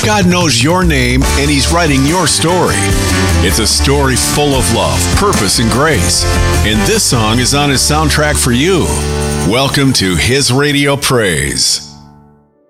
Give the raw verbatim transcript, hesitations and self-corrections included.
God knows your name and He's writing your story. It's a story full of love, purpose, and grace. And this song is on His soundtrack for you. Welcome to His Radio Praise.